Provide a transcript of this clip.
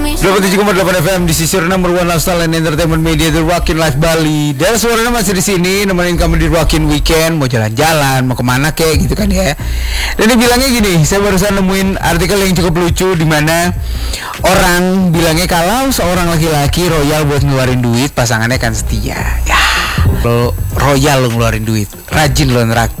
87,8 FM di sisir number one lifestyle and entertainment media The Rockin' Life Bali. Dan suaranya masih di sini nemenin kamu di Rockin' Weekend. Mau jalan-jalan, mau kemana kek gitu kan ya. Dan dia bilangnya gini, saya barusan nemuin artikel yang cukup lucu di mana orang bilangnya kalau seorang laki-laki royal buat ngeluarin duit, pasangannya kan setia. Ya, lo royal lo ngeluarin duit, rajin lo ngeraktir.